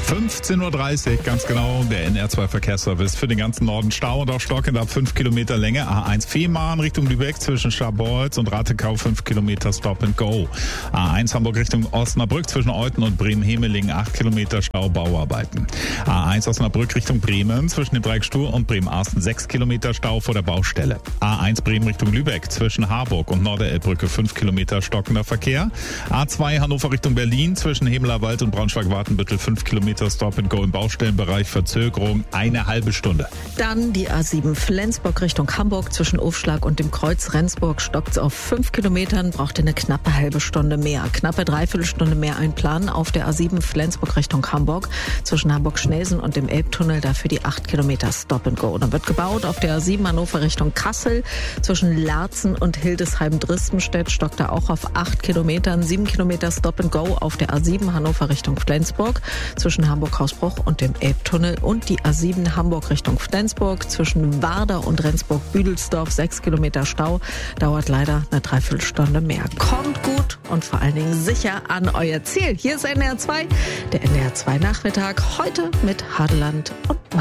15.30 Uhr, ganz genau, der NR2 Verkehrsservice für den ganzen Norden. Stau und auch stockend ab 5 Kilometer Länge. A1 Fehmarn Richtung Lübeck zwischen Scharbeutz und Rattekau 5 Kilometer Stop and Go. A1 Hamburg Richtung Osnabrück zwischen Euten und Bremen-Hemeling 8 Kilometer Stau, Bauarbeiten. A1 Osnabrück Richtung Bremen zwischen dem Dreieck Stur und Bremen-Arsten 6 Kilometer Stau vor der Baustelle. A1 Bremen Richtung Lübeck zwischen Harburg und Norderelbbrücke 5 Kilometer stockender Verkehr. A2 Hannover Richtung Berlin zwischen Hemelerwald und Braunschweig-Wartenbüttel 5 Kilometer Stop and Go im Baustellenbereich, Verzögerung eine halbe Stunde. Dann die A7 Flensburg Richtung Hamburg zwischen Aufschlag und dem Kreuz Rendsburg stockt's auf 5 Kilometern, braucht ihr eine knappe halbe Stunde mehr. Knappe Dreiviertelstunde mehr einplanen auf der A7 Flensburg Richtung Hamburg zwischen Hamburg-Schnelsen und dem Elbtunnel, dafür die 8 Kilometer Stop and Go. Dann wird gebaut auf der A7 Hannover Richtung Kassel zwischen Lerzen und Hildesheim-Dristenstedt, stockt da auch auf 8 Kilometern, 7 Kilometer Stop and Go auf der A7 Hannover Richtung Flensburg zwischen Hamburg-Hausbruch und dem Elbtunnel und die A7 Hamburg Richtung Flensburg zwischen Warder und Rendsburg-Büdelsdorf 6 Kilometer Stau, dauert leider eine Dreiviertelstunde mehr. Kommt gut und vor allen Dingen sicher an euer Ziel. Hier ist NR2, der NR2 Nachmittag, heute mit Hadeland und